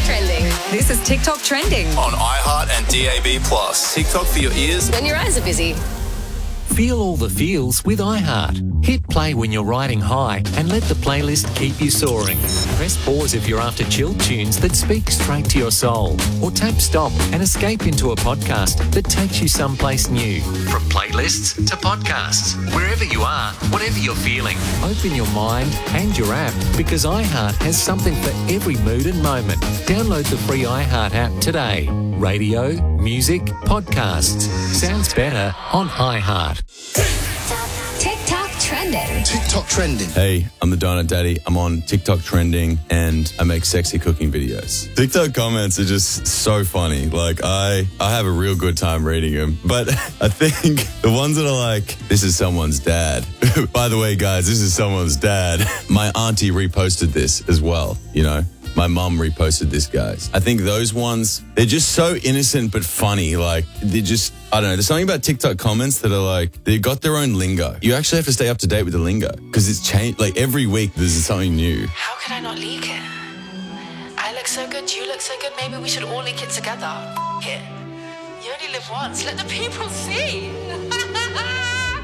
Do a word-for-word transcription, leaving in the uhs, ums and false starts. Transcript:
Trending. This is TikTok Trending. On iHeart and D A B Plus. TikTok for your ears. When your eyes are busy. Feel all the feels with iHeart. Hit play when you're riding high and let the playlist keep you soaring. Press pause if you're after chill tunes that speak straight to your soul. Or tap stop and escape into a podcast that takes you someplace new. From playlists to podcasts, wherever you are, whatever you're feeling, open your mind and your app because iHeart has something for every mood and moment. Download the free iHeart app today. Radio, music, podcasts. Sounds better on iHeart. TikTok Trending. TikTok Trending. Hey, I'm the Donut Daddy. I'm on TikTok Trending and I make sexy cooking videos. TikTok comments are just so funny. Like, I, I have a real good time reading them. But I think the ones that are like, this is someone's dad. By the way, guys, this is someone's dad. My auntie reposted this as well, you know. My mum reposted this, guys. I think those ones, they're just so innocent but funny. Like, they're just, I don't know. There's something about TikTok comments that are like, they've got their own lingo. You actually have to stay up to date with the lingo because it's changed. Like, every week there's something new. How could I not leak it? I look so good, you look so good. Maybe we should all leak it together. Here. You only live once. Let the people see.